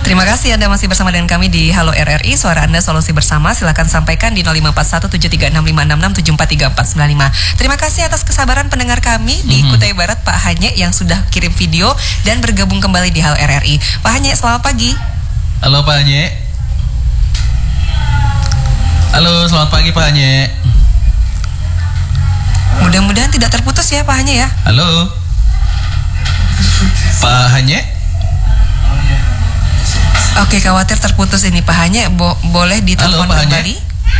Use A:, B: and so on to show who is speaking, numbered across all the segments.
A: Terima kasih Anda masih bersama dengan kami di Halo RRI, suara Anda solusi bersama. Silakan sampaikan di 05417365667495. Terima kasih atas kesabaran pendengar kami di Kutai Barat, Pak Hanye yang sudah kirim video dan bergabung kembali di Halo RRI. Pak Hanye, selamat pagi.
B: Halo Pak Hanye. Halo, selamat pagi Pak Hanye.
A: Mudah-mudahan tidak terputus ya Pak Hanye ya.
B: Halo Pak Hanye.
A: Oke, khawatir terputus ini Pak Hanye. Boleh ditelepon kembali?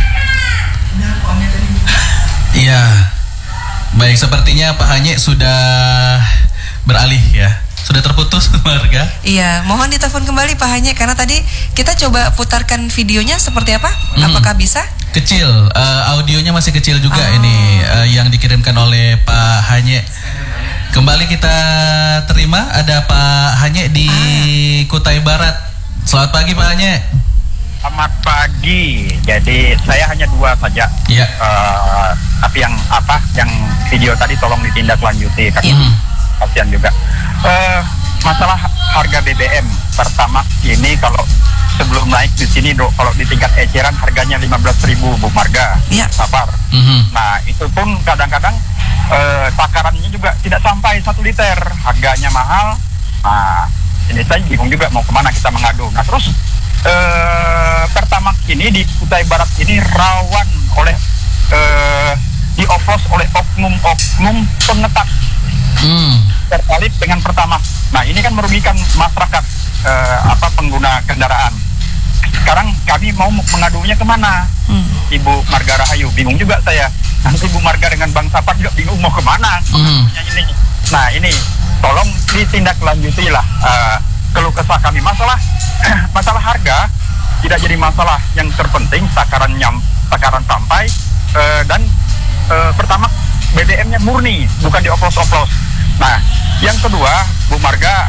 B: Iya. Baik, sepertinya Pak Hanye sudah beralih ya. Sudah terputus warga.
A: Iya, mohon ditelepon kembali Pak Hanye, karena tadi kita coba putarkan videonya seperti apa? Apakah bisa?
B: Kecil, audionya masih kecil juga ini yang dikirimkan oleh Pak Hanye. Kembali kita terima, ada Pak Hanye di Kutai Barat. Selamat pagi Pak Hanye.
C: Selamat pagi. Jadi saya hanya dua saja.
B: Iya.
C: Tapi yang video tadi tolong ditindaklanjuti karena kasihan juga. Masalah harga BBM pertama ini, kalau sebelum naik di sini kalau di tingkat eceran harganya 15.000 Bu Marga.
A: Iya.
C: Sabar. Nah itu pun kadang-kadang takarannya juga tidak sampai 1 liter, harganya mahal. Nah ini saya bingung juga mau kemana kita mengadu. Nah terus Pertamax ini di Kutai Barat ini rawan oleh dioplos oleh oknum-oknum pengetap terkait dengan Pertamax. Nah ini kan merugikan masyarakat pengguna kendaraan. Sekarang kami mau mengadunya kemana? Ibu Marga Rahayu, bingung juga saya. Nanti Ibu Marga dengan Bang Sapar juga bingung mau kemana. Ini. Nah ini tolong ditindaklanjuti lah keluh kesah kami. Masalah harga tidak jadi masalah, yang terpenting takaran sampai dan pertama BBM-nya murni, bukan dioplos-oplos. Nah yang kedua Bu Marga,